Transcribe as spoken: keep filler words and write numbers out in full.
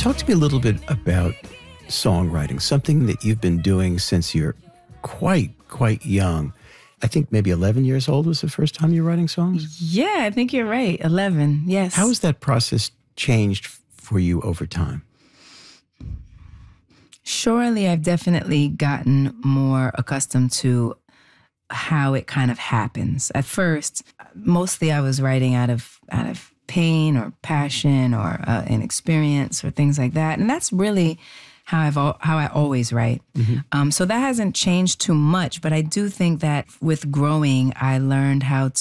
Talk to me a little bit about songwriting, something that you've been doing since you're quite, quite young. I think maybe eleven years old was the first time you were writing songs? Yeah, I think you're right. eleven, yes. How has that process changed for you over time? Surely I've definitely gotten more accustomed to how it kind of happens. At first, mostly I was writing out of out of pain or passion or uh, an experience or things like that. And that's really how I've al- how I always write. Mm-hmm. Um, so that hasn't changed too much, but I do think that with growing, I learned how